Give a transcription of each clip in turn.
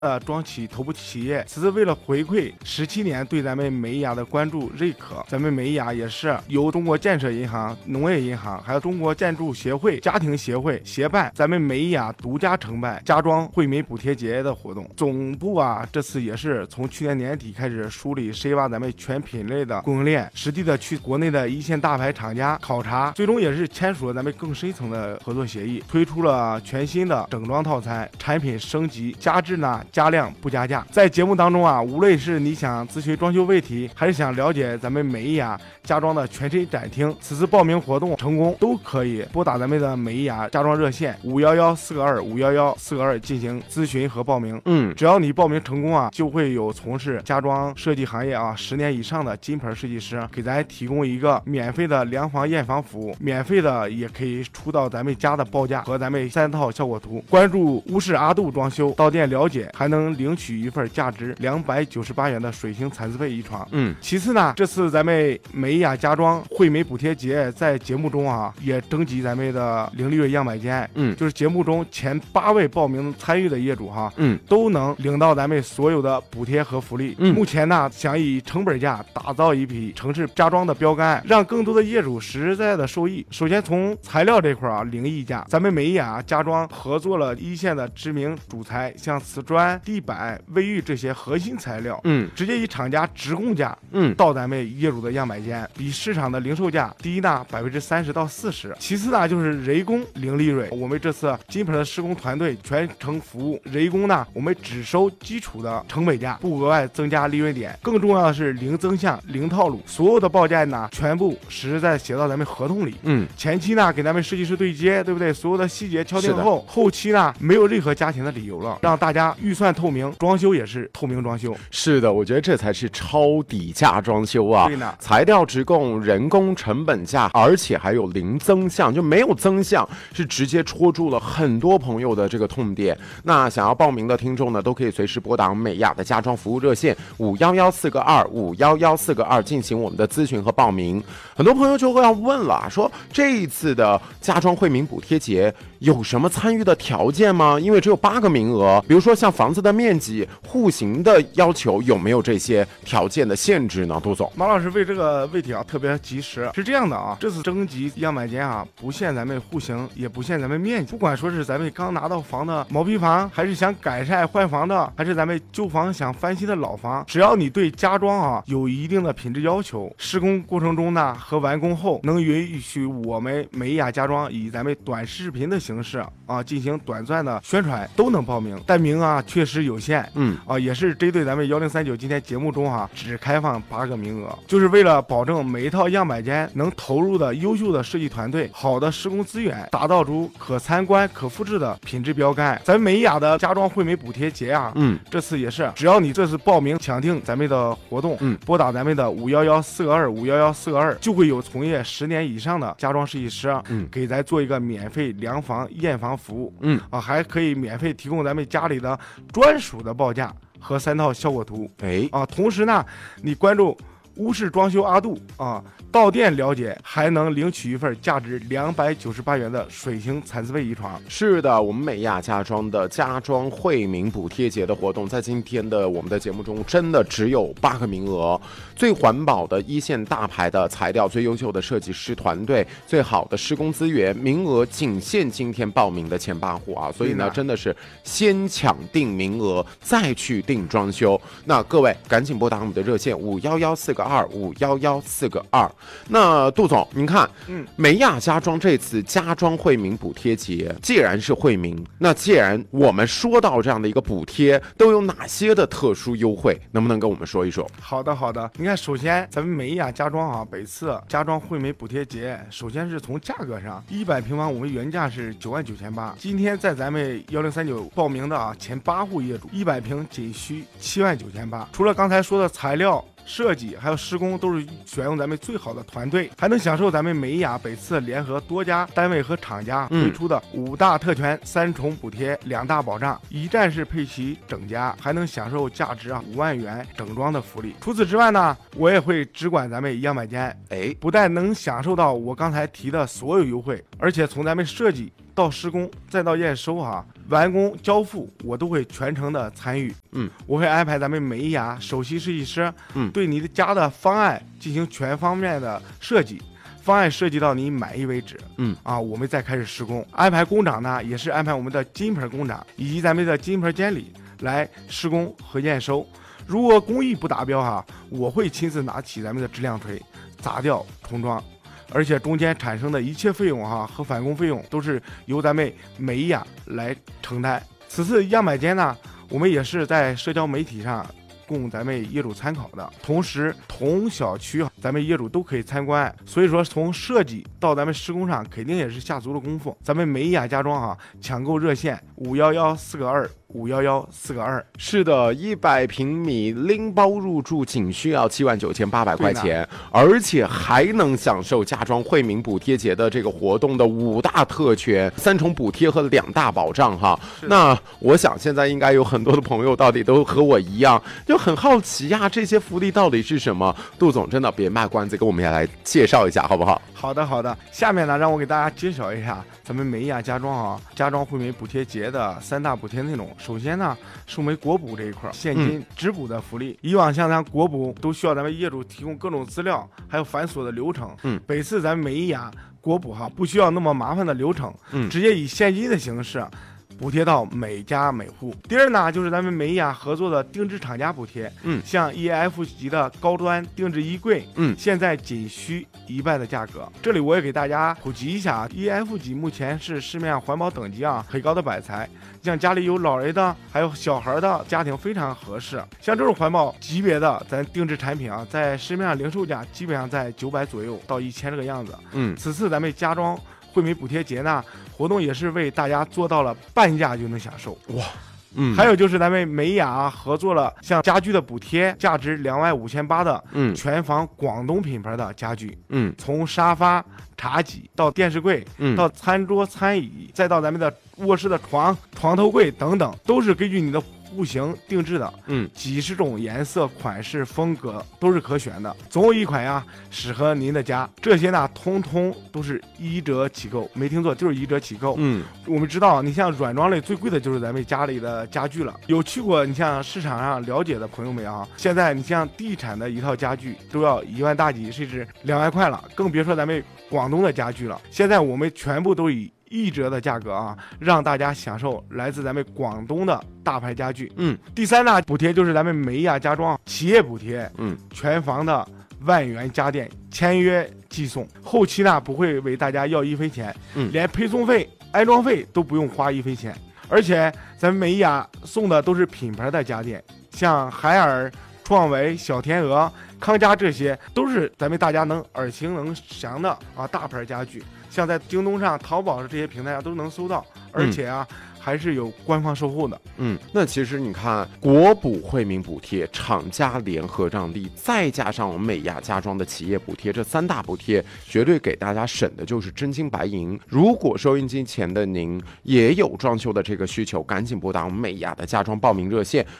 庄企头部企业。此次为了回馈17年对咱们美雅的关注认可，咱们美雅也是由中国建设银行、农业银行还有中国建筑协会、家庭协会协办，咱们美雅独家承办家装惠民补贴节的活动。总部这次也是从去年年底开始梳理深挖咱们全品类的供应链，实地的去国内的一线大牌厂家考察，最终也是签署了咱们更深层的合作协议，推出了全新的整装套餐，产品升级加质加量不加价。在节目当中无论是你想咨询装修问题，还是想了解咱们美雅家装的全身展厅，此次报名活动成功都可以拨打咱们的美雅家装热线511-422-511-422进行咨询和报名。只要你报名成功就会有从事家装设计行业10年以上的金牌设计师给咱提供一个免费的量房验房服务，免费的也可以出到咱们家的报价和咱们3套效果图。关注乌市阿杜装修，到店了解，还能领取一份价值298元的水星残次费一床。其次呢，这次咱们美雅家装惠民补贴节在节目中也征集咱们的零利润样板间，就是节目中前8位报名参与的业主都能领到咱们所有的补贴和福利。目前呢，想以成本价打造一批城市家装的标杆，让更多的业主实在的受益。首先从材料这块零溢价，咱们美雅家装合作了一线的知名主材，像瓷砖、地板、卫浴这些核心材料，直接以厂家直供价到咱们业主的样板间，比市场的零售价低30%到40%。其次呢，就是人工零利润，我们这次金牌的施工团队全程服务，人工呢我们只收基础的成本价，不额外增加利润点。更重要的是零增项、零套路，所有的报价呢全部实实在在写到咱们合同里。前期呢给咱们设计师对接，对不对？所有的细节敲定后，后期呢没有任何加钱的理由了，让大家预算透明，装修也是透明装修。 是的，我觉得这才是超底价装修啊！ 对呢， 材料直供，人工成本价，而且还有零增项，就没有增项，是直接戳住了很多朋友的这个痛点。那想要报名的听众呢，都可以随时拨打美雅的家装服务热线511-422-511-422进行我们的咨询和报名。很多朋友就会要问了，说这一次的家装惠民补贴节有什么参与的条件吗？因为只有8个名额，比如说像房子的面积、户型的要求，有没有这些条件的限制呢？杜总， 马老师为这个问题特别及时。是这样的这次征集样板间不限咱们户型，也不限咱们面积，不管说是咱们刚拿到房的毛坯房，还是想改善换房的，还是咱们旧房想翻新的老房，只要你对家装有一定的品质要求，施工过程中呢和完工后能允许我们美雅家装以咱们短视频的形式进行短暂的宣传，都能报名，但名额确实有限。也是针对咱们1039今天节目中只开放8个名额，就是为了保证每一套样板间能投入的优秀的设计团队、好的施工资源，打造出可参观、可复制的品质标杆。咱们美雅的家装惠民补贴节这次也是，只要你这次报名抢订咱们的活动，拨打咱们的511-422-511-422，就会有从业10年以上的家装设计师给咱做一个免费量房验房服务，还可以免费提供咱们家里的专属的报价和3套效果图。同时呢，你关注乌市装修阿杜到店了解，还能领取一份价值298元的水星残次费一床。 是的，我们美雅家装的家装惠民补贴节的活动，在今天的我们的节目中真的只有8个名额，最环保的一线大牌的材料，最优秀的设计师团队，最好的施工资源，名额仅限今天报名的前8户所以呢真的是先抢定名额再去定装修。那各位赶紧拨打我们的热线511-422-511-422。那杜总，您看，美雅家装这次家装惠民补贴节，既然是惠民，那既然我们说到这样的一个补贴，都有哪些的特殊优惠？能不能跟我们说一说？ 好的，你看，首先咱们美雅家装本次家装惠民补贴节，首先是从价格上，100平方我们原价是99800，今天在咱们1039报名的前8户业主，100平仅需79800。除了刚才说的材料、设计还有施工都是选用咱们最好的团队，还能享受咱们美雅本次联合多家单位和厂家推出的5大特权、3重补贴、2大保障，一站式配齐整家，还能享受价值5万元整装的福利。除此之外呢，我也会只管咱们样板间，不但能享受到我刚才提的所有优惠，而且从咱们设计到施工再到验收完工交付我都会全程的参与。我会安排咱们美雅首席设计师对你的家的方案进行全方面的设计，方案设计到你满意为止。我们再开始施工，安排工长呢也是安排我们的金盆工长以及咱们的金盆监理来施工和验收。如果工艺不达标我会亲自拿起咱们的质量锤砸掉重装，而且中间产生的一切费用和返工费用都是由咱们美雅来承担。此次样板间呢，我们也是在社交媒体上供咱们业主参考的，同时同小区咱们业主都可以参观，所以说从设计到咱们施工上肯定也是下足了功夫。咱们美雅家装抢购热线511-422-511-422。 是的，100平米拎包入住仅需要79800块钱，而且还能享受家装惠民补贴节的这个活动的5大特权、3重补贴和2大保障那我想现在应该有很多的朋友到底都和我一样，就很好奇这些福利到底是什么？杜总真的别卖关子，给我们也来介绍一下好不好？ 好的，下面呢让我给大家介绍一下咱们美雅家装家装惠民补贴节的3大补贴内容。首先呢是我们国补这一块现金直补的福利。以往像咱国补都需要咱们业主提供各种资料，还有繁琐的流程。本次咱们美雅国补不需要那么麻烦的流程，直接以现金的形式补贴到每家每户。第二呢，就是咱们美雅合作的定制厂家补贴。像 EF 级的高端定制衣柜，现在仅需1半的价格。这里我也给大家普及一下，EF 级目前是市面上环保等级很高的板材，像家里有老人的，还有小孩的家庭非常合适。像这种环保级别的咱定制产品在市面上零售价基本上在900左右到1000这个样子。此次咱们家装惠民补贴节呢，活动也是为大家做到了半价就能享受。哇！还有就是咱们美雅合作了像家具的补贴，价值25800的全房广东品牌的家具。从沙发、茶几到电视柜，到餐桌、餐椅，再到咱们的卧室的床头柜等等，都是根据你的户型定制的。几十种颜色、款式、风格都是可选的，总有一款适合您的家。这些呢通通都是1折起购，没听错，就是1折起购。我们知道你像软装类最贵的就是咱们家里的家具了。有去过你像市场上了解的朋友们现在你像地产的一套家具都要1万大几，甚至2万块了，更别说咱们广东的家具了。现在我们全部都以1折的价格让大家享受来自咱们广东的大牌家具。第3大补贴就是咱们美雅家装企业补贴。全房的万元家电签约寄送，后期呢不会为大家要1分钱，连配送费、安装费都不用花1分钱。而且咱们美雅送的都是品牌的家电，像海尔、创维、小天鹅、康佳，这些都是咱们大家能耳熟能详的大牌家具。像在京东上、淘宝这些平台上都能搜到，而且还是有官方售后的。 那其实你看，国补惠民补贴、厂家联合让利，再加上我们美雅家装的企业补贴，这3大补贴绝对给大家省的就是真金白银。如果收音机前的您也有装修的这个需求，赶紧拨打我们美雅的家装报名热线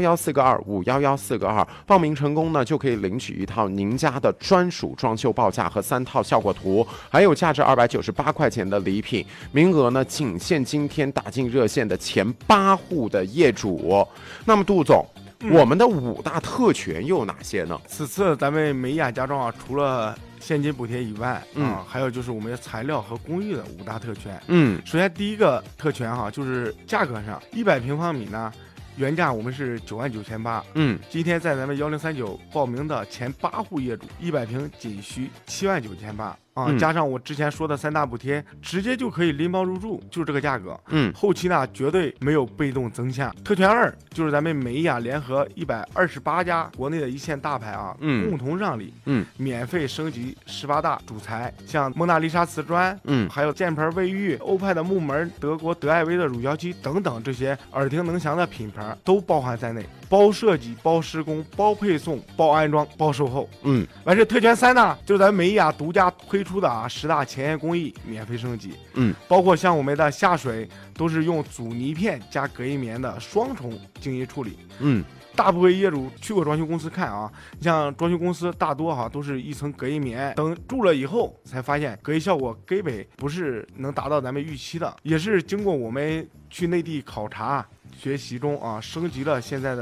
511-422-511-422，报名成功呢就可以领取一套您家的专属装修报价和3套效果图，还有价值298块钱的礼品。名额呢仅限今天打进热线的前8户的业主。那么杜总，我们的5大特权又有哪些呢？ 此次咱们美雅家装除了现金补贴以外还有就是我们的材料和工艺的5大特权。首先第一个特权就是价格上，100平方米呢原价我们是99800，今天在咱们1039报名的前8户业主，100平仅需79800。加上我之前说的3大补贴，直接就可以拎包入住，就是这个价格。后期呢绝对没有被动增项。特权2就是咱们美雅联合128家国内的一线大牌共同让利，免费升级18大主材，像蒙娜丽莎瓷砖，还有键盘卫浴、欧派的木门、德国德艾威的乳胶漆等等，这些耳听能详的品牌都包含在内。 包设计、包施工、包配送、包安装、包售后。完事特权3呢，就是咱美雅独家推出的10大前沿工艺免费升级。包括像我们的下水都是用阻尼片加隔音棉的双重精益处理。大部分业主去过装修公司看啊，像装修公司大多都是一层隔音棉，等住了以后才发现隔音效果根本不是能达到咱们预期的，也是经过我们去内地考察学习中升级了现在的